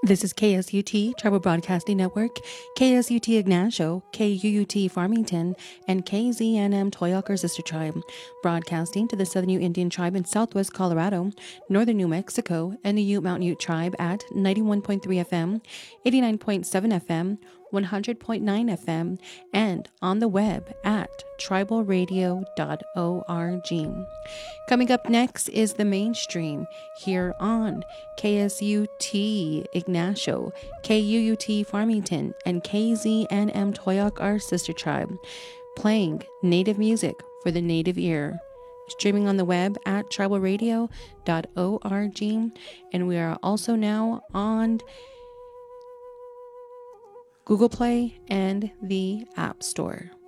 This is KSUT, Tribal Broadcasting Network, KSUT Ignacio, KUUT Farmington, and KZNM Toyoker Sister Tribe, broadcasting to the Southern Ute Indian Tribe in Southwest Colorado, Northern New Mexico, and the Ute Mountain Ute Tribe at 91.3 FM, 89.7 FM, 100.9 FM, and on the web at tribalradio.org. Coming up next is the mainstream here on KSUT Ignacio, KUUT Farmington, and KZNM Toyoke, our sister tribe, playing native music for the native ear. Streaming on the web at tribalradio.org, and we are also now on Google Play and the App Store.